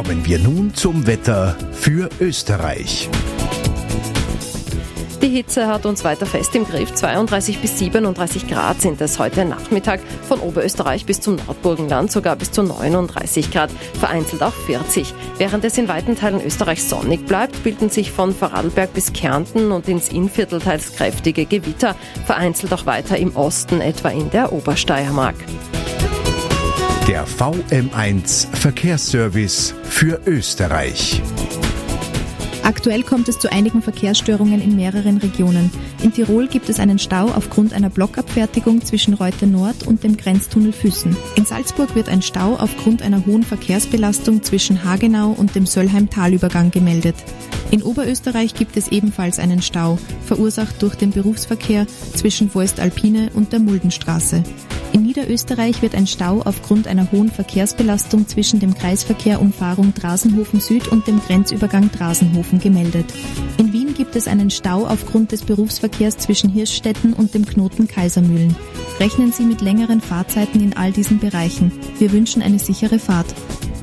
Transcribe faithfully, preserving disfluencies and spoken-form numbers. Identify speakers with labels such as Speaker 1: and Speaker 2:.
Speaker 1: Kommen wir nun zum Wetter für Österreich.
Speaker 2: Die Hitze hat uns weiter fest im Griff. zweiunddreißig bis siebenunddreißig Grad sind es heute Nachmittag. Von Oberösterreich bis zum Nordburgenland sogar bis zu neununddreißig Grad, vereinzelt auch vierzig. Während es in weiten Teilen Österreichs sonnig bleibt, bilden sich von Vorarlberg bis Kärnten und ins Innviertel teils kräftige Gewitter, vereinzelt auch weiter im Osten, etwa in der Obersteiermark.
Speaker 1: Der V M eins Verkehrsservice für Österreich.
Speaker 3: Aktuell kommt es zu einigen Verkehrsstörungen in mehreren Regionen. In Tirol gibt es einen Stau aufgrund einer Blockabfertigung zwischen Reute Nord und dem Grenztunnel Füssen. In Salzburg wird ein Stau aufgrund einer hohen Verkehrsbelastung zwischen Hagenau und dem Söllheim-Talübergang gemeldet. In Oberösterreich gibt es ebenfalls einen Stau, verursacht durch den Berufsverkehr zwischen Voest-Alpine und der Muldenstraße. In Niederösterreich wird ein Stau aufgrund einer hohen Verkehrsbelastung zwischen dem Kreisverkehr Umfahrung Drasenhofen Süd und dem Grenzübergang Drasenhofen gemeldet. In Wien gibt es einen Stau aufgrund des Berufsverkehrs zwischen Hirschstetten und dem Knoten Kaisermühlen. Rechnen Sie mit längeren Fahrzeiten in all diesen Bereichen. Wir wünschen eine sichere Fahrt.